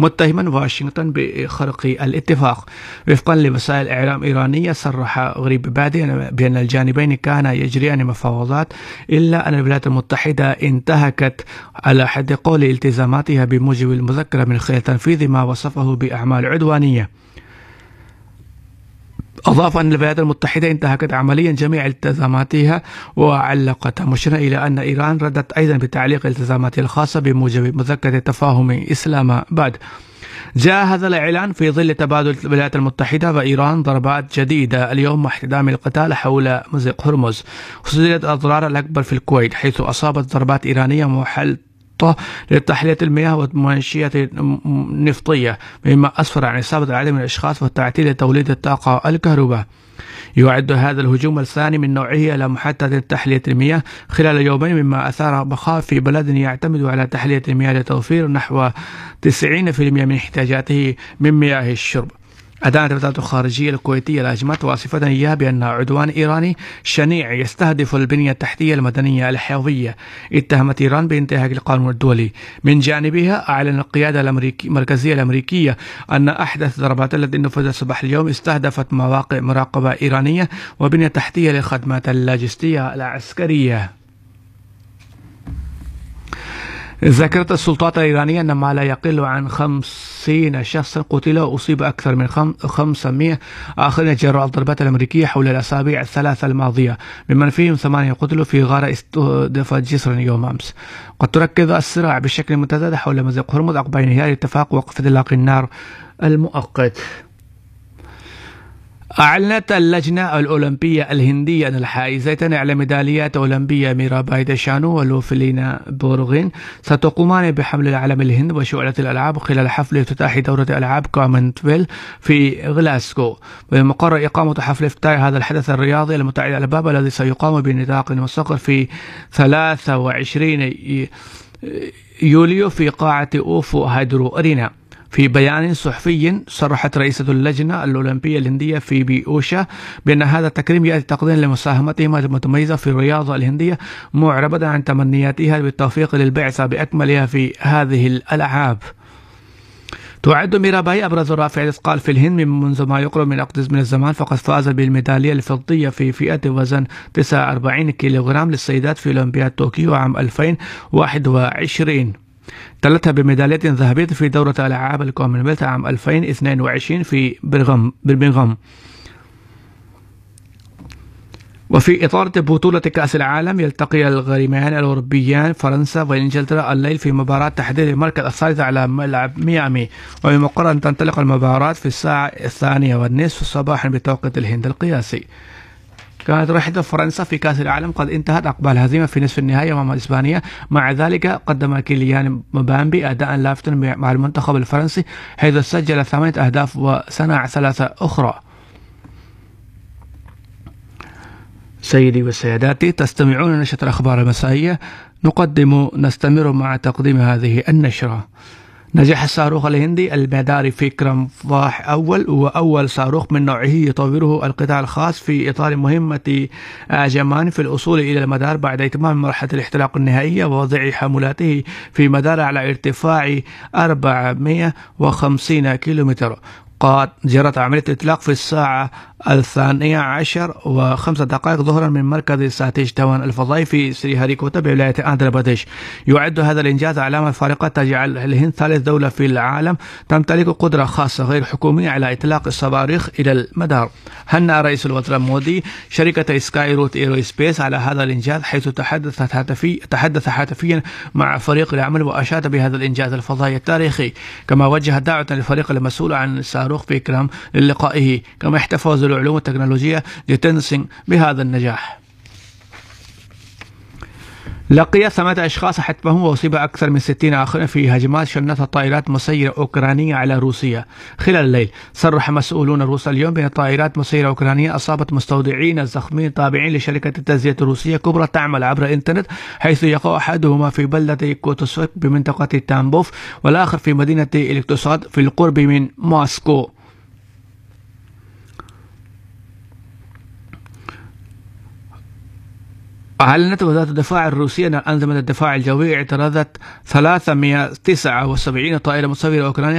متهما واشنطن بخرق الاتفاق. وفقا لوسائل إعلام إيرانية، صرح غريب بادي بأن الجانبين كانا يجريان مفاوضات، إلا أن الولايات المتحدة انتهكت على حد قول التزاماتها بموجب المذكرة من خلال تنفيذ ما وصفه بأعمال عدوانية. أضاف أن الولايات المتحدة انتهكت عمليا جميع التزاماتها وعلقتها، مشيرا إلى أن إيران ردت أيضا بتعليق التزاماتها الخاصة بموجب مذكرة تفاهم إسلام آباد. جاء هذا الإعلان في ظل تبادل الولايات المتحدة وإيران ضربات جديدة اليوم مع احتدام القتال حول مضيق هرمز. سجلت الأضرار الأكبر في الكويت، حيث أصابت ضربات إيرانية محل لتحلية المياه والمنشيات النفطية، مما أسفر عن إصابة العديد من الأشخاص وتعطيل توليد الطاقة الكهرباء. يعد هذا الهجوم الثاني من نوعه على محطة تحلية المياه خلال يومين، مما أثار مخاوف في بلد يعتمد على تحلية المياه لتوفير نحو 90% من احتياجاته من مياه الشرب. أدانت وزارة الخارجية الكويتية الهجمات واصفة إياها بأنها عدوان إيراني شنيع يستهدف البنية التحتية المدنية الحيوية. اتهمت إيران بانتهاك القانون الدولي. من جانبها، أعلن القيادة المركزية الأمريكية أن أحدث ضربات التي نفذت صباح اليوم استهدفت مواقع مراقبة إيرانية وبنية تحتية للخدمات اللوجستية العسكرية. ذكرت السلطات الإيرانية أن ما لا يقل عن 50 شخصا قتلوا وأصيب أكثر من 500 آخرين جراء الضربات الأمريكية حول الأسابيع الثلاثة الماضية، ممن فيهم 8 قتلوا في غارة استهدفت جسر يوم أمس. قد تركز الصراع بشكل متزايد حول مضيق هرمز عقب انهيار اتفاق وقف إطلاق النار المؤقت. أعلنت اللجنة الأولمبية الهندية أن الحائزتان على ميداليات أولمبية ميراباي ديشانو ولوفلينا بورغين ستقومان بحمل العلم الهند وشعلة الألعاب خلال حفل افتتاح دورة ألعاب كومنولث في غلاسكو. ومقرر إقامة حفل افتتاح هذا الحدث الرياضي المتعدد الألعاب الذي سيقام بنطاق مستقر في 23 يوليو في قاعة أوفو هيدرو أرينا. في بيان صحفي، صرحت رئيسة اللجنة الأولمبية الهندية فيبي أوشا بأن هذا التكريم يأتي تقديرا لمساهمتهم المتميزة في الرياضة الهندية، معربة عن تمنياتها بالتوفيق للبعثة بأكملها في هذه الألعاب. تعد ميراباي أبرز رافع الأثقال في الهند منذ ما يقرب من عقد من الزمان، فقد فاز بالميدالية الفضية في فئة وزن 49 كيلوغرام للسيدات في أولمبياد طوكيو عام 2021. تلتها بميدالية ذهبية في دورة ألعاب الكومنولث عام 2022 في برمنغهام. وفي إطار بطولة كأس العالم، يلتقي الغريمان الأوروبيان فرنسا وإنجلترا الليل في مباراة تحديد المركز الثالث على ملعب ميامي، ومقرر أن تنطلق المباراة في الساعة 2:30 صباحا بتوقيت الهند القياسي. كانت رحلة فرنسا في كأس العالم قد انتهت عقب الهزيمة في نصف النهائي أمام إسبانيا. مع ذلك قدم كيليان مبابي أداء لافتا مع المنتخب الفرنسي، حيث سجل 8 أهداف وصنع 3 أخرى. سيدي وسيداتي، تستمعون لنشرة الأخبار المسائية. نستمر مع تقديم هذه النشرة. نجح الصاروخ الهندي المداري فيكرم ضاح وأول صاروخ من نوعه يطوره القطاع الخاص في إطار مهمة آجمان في الوصول إلى المدار بعد إتمام مرحلة الاحتراق النهائية ووضع حمولاته في مدار على ارتفاع 450 كيلومتر. قد جرت عملية الإطلاق في الساعة 12:05 ظهرا من مركز ساتيش داون الفضائي في سريهاريكوتا بولاية آندھرا براديش. يعد هذا الإنجاز علامة فارقة تجعل الهند ثالث دولة في العالم تمتلك قدرة خاصة غير حكومية على إطلاق الصواريخ إلى المدار. هنأ رئيس الوزراء مودي شركة سكاي روت ايرو سبيس على هذا الإنجاز، حيث تحدث هاتفيا مع فريق العمل وأشاد بهذا الإنجاز الفضائي التاريخي، كما وجه دعوة للفريق المسؤول عن صاروخ فيكرم للقائه، كما احتفظ العلوم التكنولوجية لتنسينغ بهذا النجاح. لقي 8 أشخاص حتمهم وأصيب أكثر من 60 آخرين في هجمات شنتها طائرات مسيرة أوكرانية على روسيا خلال الليل. صرح مسؤولون روس اليوم بأن طائرات مسيرة أوكرانية أصابت مستودعين زخمين تابعين لشركة التغذية الروسية كبرى تعمل عبر الإنترنت، حيث يقع أحدهما في بلدة كوتوسوك بمنطقة تامبوف والآخر في مدينة إلكتروساد في القرب من موسكو. أعلنت وزارة الدفاع الروسية أن أنظمة الدفاع الجوي اعترضت 379 طائرة مسيرة أوكرانية